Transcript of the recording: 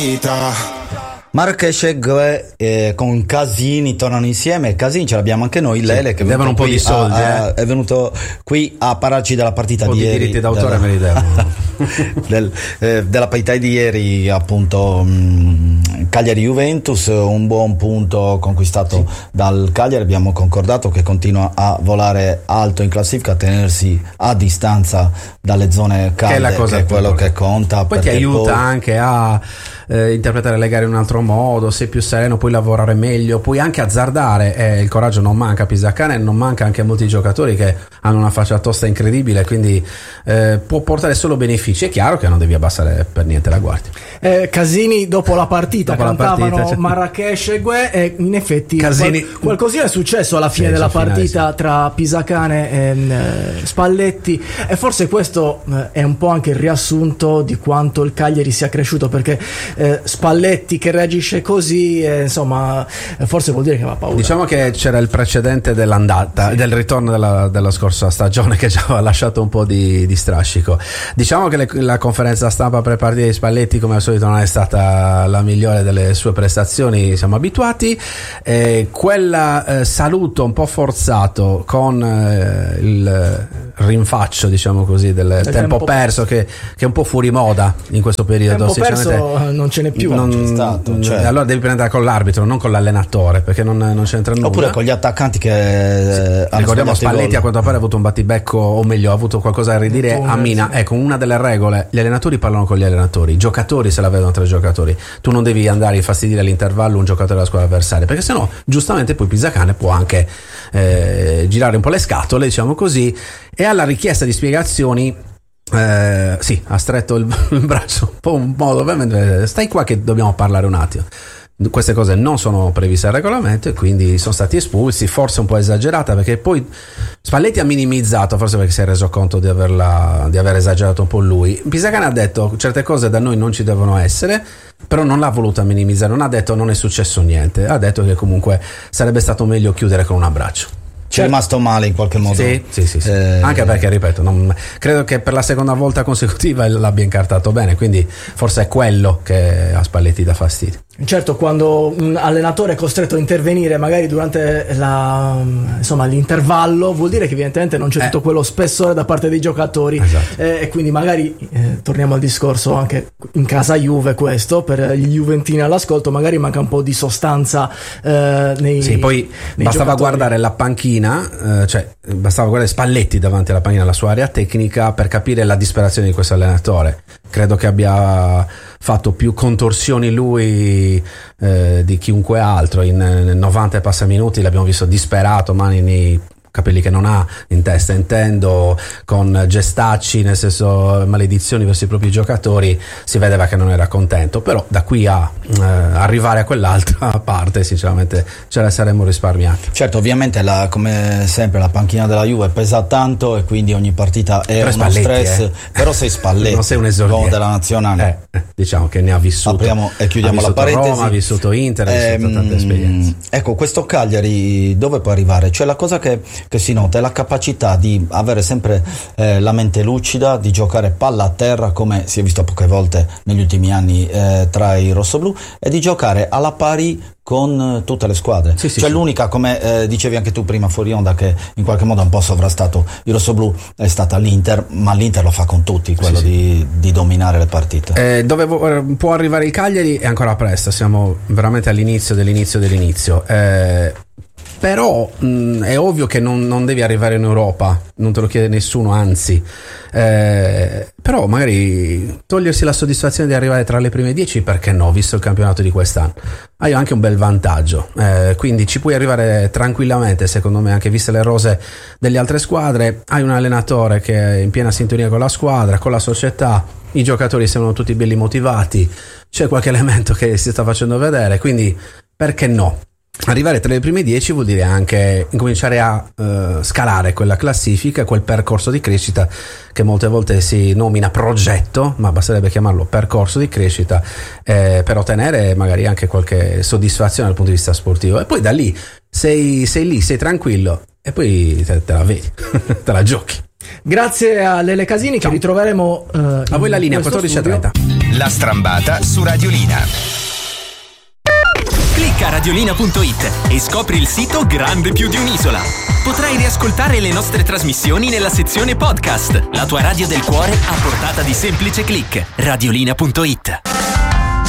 Marrakesh e Gue con Casini tornano insieme. Casini ce l'abbiamo anche noi, Lele, che devono un po' di soldi, è venuto qui a parlarci della partita di ieri. Diritti d'autore me li devono. Della partita di ieri, appunto, Cagliari-Juventus, un buon punto conquistato dal Cagliari. Abbiamo concordato che continua a volare alto in classifica, a tenersi a distanza dalle zone calde, che è la cosa che è quello che conta. Poi ti aiuta anche a interpretare le gare in un altro modo, sei più sereno, puoi lavorare meglio, puoi anche azzardare, il coraggio non manca a Pisacane, non manca anche a molti giocatori che hanno una faccia tosta incredibile, quindi può portare solo benefici. È chiaro che non devi abbassare per niente la guardia. Casini dopo la partita cantavano Marrakesh e Gue, e in effetti qualcosina è successo alla fine della partita tra Pisacane e Spalletti, e forse questo è un po' anche il riassunto di quanto il Cagliari sia cresciuto, perché Spalletti che reagisce così, insomma, forse vuol dire che va paura. Diciamo che c'era il precedente dell'andata, del ritorno della scorsa stagione, che ci aveva lasciato un po' di strascico. Diciamo che la conferenza stampa pre-partita di Spalletti, come al solito, non è stata la migliore delle sue prestazioni, siamo abituati. Quel saluto un po' forzato con il rinfaccio, diciamo così, del tempo perso, che è un po' fuori moda in questo periodo. Tempo perso non ce n'è più, non c'è stato, cioè. Allora devi prendere con l'arbitro, non con l'allenatore, perché non c'entra nulla. Oppure con gli attaccanti che ricordiamo, Spalletti a quanto pare ha avuto un battibecco, o meglio ha avuto qualcosa da ridire a Mina. Ecco, una delle regole: gli allenatori parlano con gli allenatori, i giocatori se la vedono tra i giocatori. Tu non devi andare a infastidire all'intervallo un giocatore della squadra avversaria, perché sennò giustamente poi Pisacane può anche girare un po' le scatole, diciamo così, e alla richiesta di spiegazioni ha stretto il braccio un po' un modo, ovviamente, stai qua che dobbiamo parlare un attimo. Queste cose non sono previste al regolamento e quindi sono stati espulsi, forse un po' esagerata, perché poi Spalletti ha minimizzato, forse perché si è reso conto di aver esagerato un po' lui. Pisacane ha detto certe cose da noi non ci devono essere, però non l'ha voluta minimizzare, non ha detto non è successo niente, ha detto che comunque sarebbe stato meglio chiudere con un abbraccio. C'è rimasto male in qualche modo. Sì. Anche perché, ripeto, credo che per la seconda volta consecutiva l'abbia incartato bene, quindi forse è quello che a Spalletti dà fastidio. Certo, quando un allenatore è costretto a intervenire magari durante l'intervallo, vuol dire che evidentemente non c'è tutto quello spessore da parte dei giocatori. Esatto. E quindi magari torniamo al discorso anche in casa Juve, questo per gli juventini all'ascolto, magari manca un po' di sostanza nei poi bastava giocatori. Guardare la panchina, bastava guardare Spalletti davanti alla panchina, la sua area tecnica, per capire la disperazione di questo allenatore. Credo che abbia fatto più contorsioni lui di chiunque altro. In 90 e passa minuti l'abbiamo visto disperato, mani nei capelli che non ha, in testa intendo, con gestacci, nel senso maledizioni verso i propri giocatori. Si vedeva che non era contento, però da qui a arrivare a quell'altra parte sinceramente ce la saremmo risparmiati. Certo, ovviamente come sempre la panchina della Juve pesa tanto e quindi ogni partita è uno stress, però sei Spalletti, non sei un esordiente della nazionale, diciamo che ne ha vissuto. Apriamo e chiudiamo la parentesi. Roma, ha vissuto Inter, ha vissuto tante esperienze. Ecco, questo Cagliari dove può arrivare? Cioè la cosa che si nota è la capacità di avere sempre la mente lucida, di giocare palla a terra, come si è visto poche volte negli ultimi anni tra i rossoblù, e di giocare alla pari con tutte le squadre. L'unica, come dicevi anche tu prima fuori onda, che in qualche modo ha un po' sovrastato i rossoblù è stata l'Inter, ma l'Inter lo fa con tutti, quello di dominare le partite. Dove può arrivare il Cagliari è ancora presto, siamo veramente all'inizio dell'inizio. Però è ovvio che non devi arrivare in Europa, non te lo chiede nessuno, anzi, però magari togliersi la soddisfazione di arrivare tra le prime 10, perché no, visto il campionato di quest'anno. Hai anche un bel vantaggio, quindi ci puoi arrivare tranquillamente, secondo me, anche viste le rose delle altre squadre. Hai un allenatore che è in piena sintonia con la squadra, con la società, i giocatori sembrano tutti belli motivati, c'è qualche elemento che si sta facendo vedere, quindi perché no? Arrivare tra le prime 10 vuol dire anche incominciare a scalare quella classifica, quel percorso di crescita che molte volte si nomina progetto, ma basterebbe chiamarlo percorso di crescita, per ottenere magari anche qualche soddisfazione dal punto di vista sportivo. E poi da lì sei lì, sei tranquillo, e poi te la vedi, te la giochi. Grazie a Lele Casini. Ciao. Che ritroveremo a voi la linea 14:30. La strambata su Radiolina. Clicca radiolina.it e scopri il sito grande più di un'isola. Potrai riascoltare le nostre trasmissioni nella sezione podcast. La tua radio del cuore a portata di semplice click. Radiolina.it.